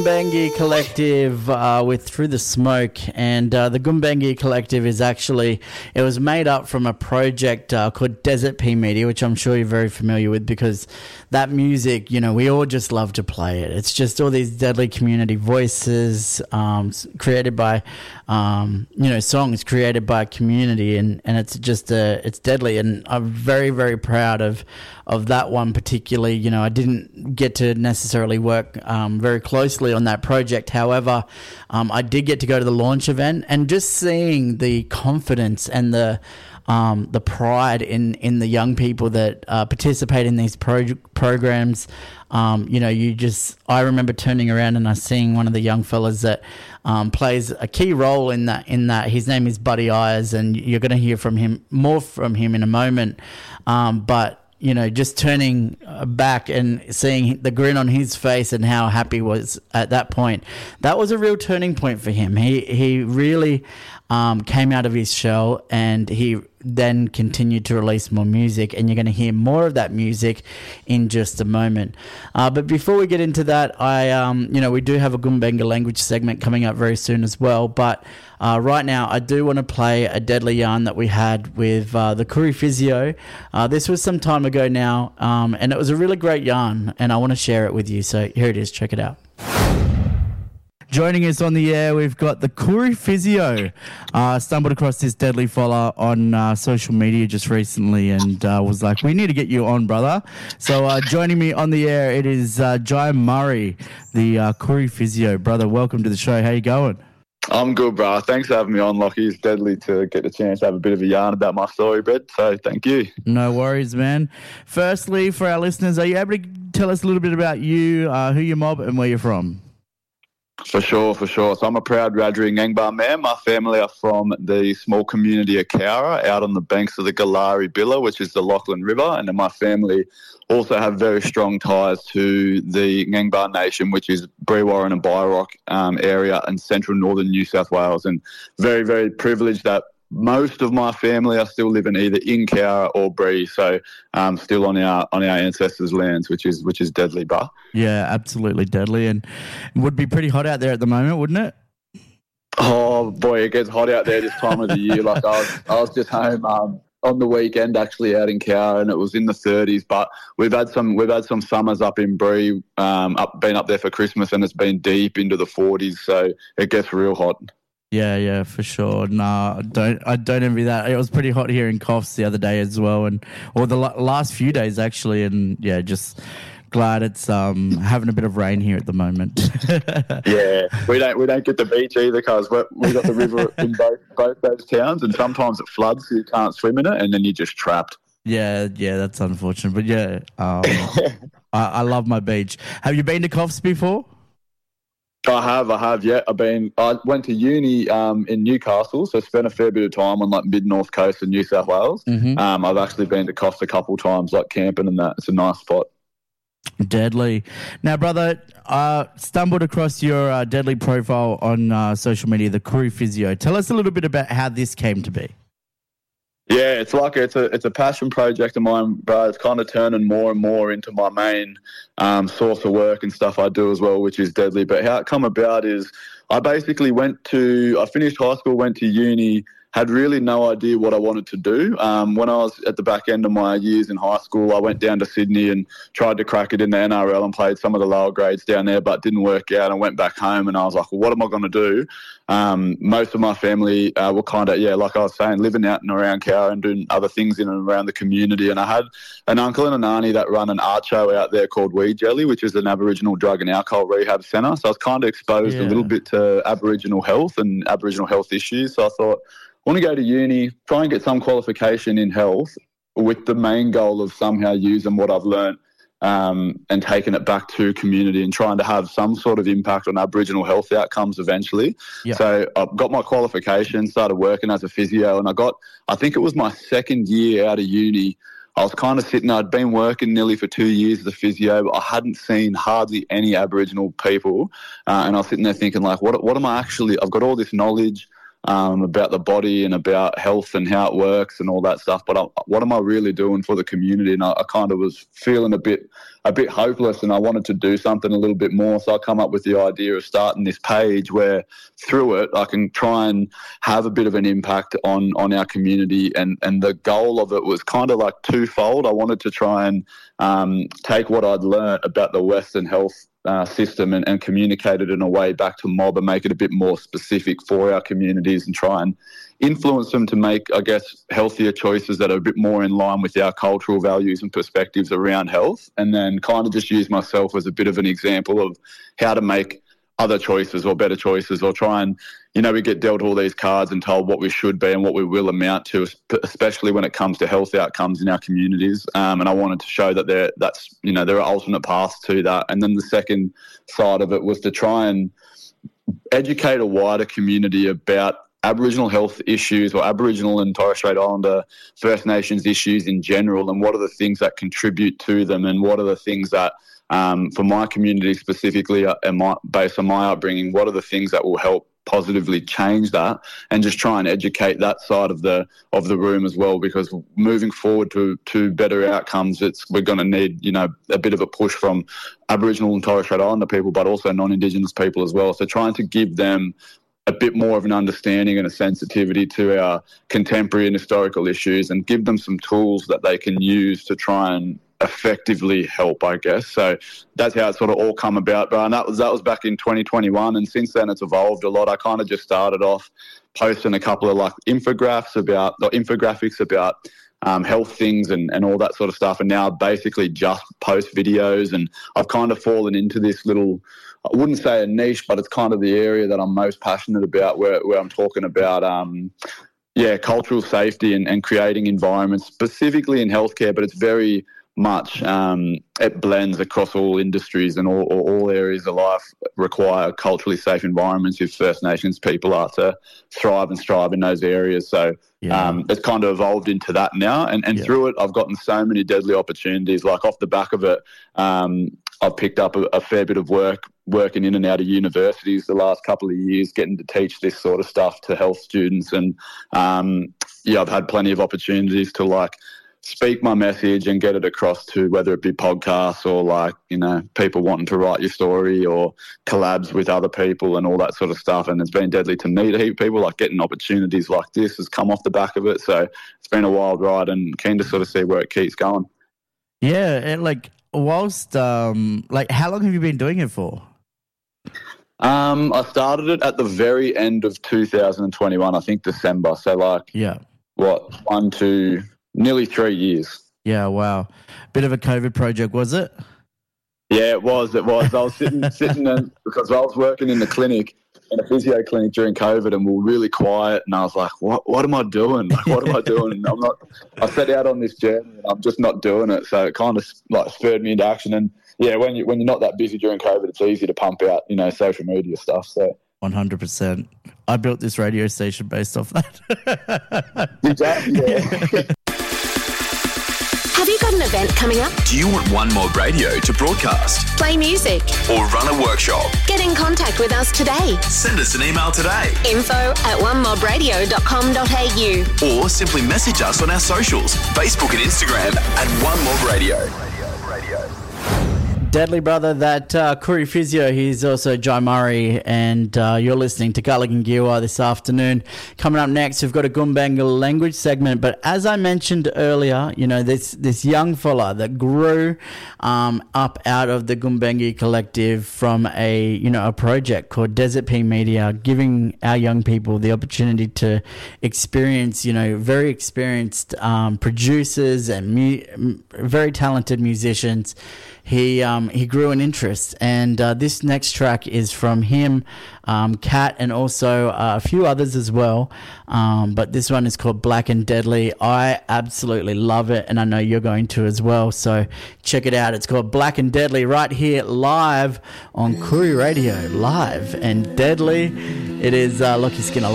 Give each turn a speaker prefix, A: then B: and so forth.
A: Gumbangi Collective with Through the Smoke, and the Gumbangi Collective is actually, it was made up from a project called Desert P Media, which I'm sure you're very familiar with, because that music, you know, we all just love to play it. It's just all these deadly community voices created by, songs created by community, and it's just, it's deadly, and I'm very, very proud of that one particularly. You know, I didn't get to necessarily work very closely on that project. However, I did get to go to the launch event, and just seeing the confidence and the pride in the young people that participate in these programs. I remember turning around and I seeing one of the young fellas that plays a key role in that. His name is Buddy Ayers, and you're going to hear more from him in a moment. But you know, just turning back and seeing the grin on his face and how happy he was at that point, that was a real turning point for him. He really came out of his shell, and he then continued to release more music, and you're going to hear more of that music in just a moment. But before we get into that, we do have a Gumbaynggirr language segment coming up very soon as well. But right now, I do want to play a deadly yarn that we had with the Koori Physio. This was some time ago now, and it was a really great yarn, and I want to share it with you. So here it is. Check it out. Joining us on the air, we've got the Koori Physio. Stumbled across this deadly fella on social media just recently, and was like, we need to get you on, brother. So joining me on the air, it is Jai Murray, the Koori Physio. Brother, welcome to the show. How you going?
B: I'm good, bro. Thanks for having me on, Lockie. It's deadly to get the chance to have a bit of a yarn about my story, Brett. So thank you.
A: No worries, man. Firstly, for our listeners, are you able to tell us a little bit about you, who you mob, and where you're from?
B: For sure. So I'm a proud Wiradjuri Ngangbah man. My family are from the small community of Cowra, out on the banks of the Galari Billa, which is the Lachlan River. And then my family also have very strong ties to the Ngangbah Nation, which is Brewarren and Bairock area in central northern New South Wales. And very, very privileged that most of my family are still living either in Cowra or Bree, so still on our ancestors' lands, which is deadly, bruh.
A: Yeah, absolutely deadly, and it would be pretty hot out there at the moment, wouldn't it?
B: Oh boy, it gets hot out there this time of the year. Like I was just home on the weekend, actually out in Cowra, and it was in the 30s. But we've had some summers up in Bree, been up there for Christmas, and it's been deep into the 40s, so it gets real hot.
A: Yeah, for sure. Nah, I don't envy that. It was pretty hot here in Coffs the other day as well, or the last few days actually, and yeah, just glad it's having a bit of rain here at the moment.
B: Yeah, we don't get the beach either, because we got the river in both those towns, and sometimes it floods, so you can't swim in it, and then you're just trapped.
A: Yeah, that's unfortunate, but yeah, I love my beach. Have you been to Coffs before?
B: I have, yeah. I went to uni in Newcastle, so spent a fair bit of time on like mid-north coast of New South Wales. Mm-hmm. I've actually been to Coffs a couple times, like camping and that. It's a nice spot.
A: Deadly. Now, brother, stumbled across your deadly profile on social media, the Koori Physio. Tell us a little bit about how this came to be.
B: Yeah, it's a passion project of mine, bro. It's kind of turning more and more into my main source of work and stuff I do as well, which is deadly. But how it come about is I basically I finished high school, went to uni, had really no idea what I wanted to do. When I was at the back end of my years in high school, I went down to Sydney and tried to crack it in the NRL and played some of the lower grades down there, but didn't work out. I went back home and I was like, well, what am I going to do? Most of my family were kind of, like I was saying, living out and around Cowra and doing other things in and around the community. And I had an uncle and an auntie that run an art show out there called Weed Jelly, which is an Aboriginal drug and alcohol rehab centre. So I was kind of exposed a little bit to Aboriginal health and Aboriginal health issues. So I thought, I want to go to uni, try and get some qualification in health with the main goal of somehow using what I've learnt and taking it back to community and trying to have some sort of impact on Aboriginal health outcomes eventually. Yep. So I got my qualification, started working as a physio, and I think it was my second year out of uni. I was kind of I'd been working nearly for 2 years as a physio, but I hadn't seen hardly any Aboriginal people. And I was sitting there thinking, like, what am I actually, I've got all this knowledge, about the body and about health and how it works and all that stuff. But what am I really doing for the community? And I kind of was feeling a bit hopeless, and I wanted to do something a little bit more. So I come up with the idea of starting this page where through it I can try and have a bit of an impact on our community. And the goal of it was kind of like twofold. I wanted to try and take what I'd learned about the Western health system and communicate it in a way back to mob and make it a bit more specific for our communities and try and influence them to make, I guess, healthier choices that are a bit more in line with our cultural values and perspectives around health, and then kind of just use myself as a bit of an example of how to make other choices or better choices, or try and, we get dealt all these cards and told what we should be and what we will amount to, especially when it comes to health outcomes in our communities. And I wanted to show that there are alternate paths to that. And then the second side of it was to try and educate a wider community about Aboriginal health issues, or Aboriginal and Torres Strait Islander First Nations issues in general, and what are the things that contribute to them, and what are the things that, for my community specifically, based on my upbringing, what are the things that will help positively change that, and just try and educate that side of the room as well, because moving forward to better outcomes, we're going to need a bit of a push from Aboriginal and Torres Strait Islander people, but also non-Indigenous people as well. So trying to give them a bit more of an understanding and a sensitivity to our contemporary and historical issues, and give them some tools that they can use to try and effectively help, I guess. So that's how it sort of all come about. But that was back in 2021, and since then it's evolved a lot. I kind of just started off posting a couple of like infographics about health things and all that sort of stuff, and now basically just post videos. And I've kind of fallen into this little, I wouldn't say a niche, but it's kind of the area that I'm most passionate about, where I'm talking about cultural safety and creating environments specifically in healthcare, but it's very much it blends across all industries, and all areas of life require culturally safe environments if First Nations people are to thrive and strive in those areas. So it's kind of evolved into that now, and through it I've gotten so many deadly opportunities. Like off the back of it, I've picked up a fair bit of working in and out of universities the last couple of years, getting to teach this sort of stuff to health students, and I've had plenty of opportunities to speak my message and get it across to, whether it be podcasts or people wanting to write your story, or collabs with other people and all that sort of stuff. And it's been deadly to meet a heap of people. Getting opportunities like this has come off the back of it. So it's been a wild ride, and keen to sort of see where it keeps going.
A: Yeah. And whilst, how long have you been doing it for?
B: I started it at the very end of 2021, I think December. So nearly 3 years.
A: Yeah, wow. Bit of a COVID project, was it?
B: Yeah, it was. I was sitting in, because I was working in the clinic, in a physio clinic during COVID, and we were really quiet, and I was like, what am I doing? What am I doing? And I set out on this journey and I'm just not doing it. So it kind of spurred me into action. And yeah, when you're not that busy during COVID, it's easy to pump out, social media stuff. So
A: 100%. I built this radio station based off that.
B: Exactly. Yeah.
C: Have you got an event coming up?
D: Do you want One Mob Radio to broadcast,
C: play music,
D: or run a workshop?
C: Get in contact with us today.
D: Send us an email today.
C: info@onemobradio.com.au,
D: or simply message us on our socials, Facebook and Instagram at One Mob Radio.
A: Deadly brother, that Koori Physio, he's also Jai Murray, and you're listening to Gulligan Giwa this afternoon. Coming up next, we've got a Gumbaynggirr language segment, but as I mentioned earlier, this young fella that grew up out of the Gumbaynggirr collective from a project called Desert Pea Media, giving our young people the opportunity to experience, very experienced producers and very talented musicians. He grew an interest, and this next track is from him, Kat, and also a few others as well. But this one is called Black and Deadly. I absolutely love it, and I know you're going to as well. So check it out. It's called Black and Deadly right here live on Koori Radio, live and deadly. It is Lockie Skinner.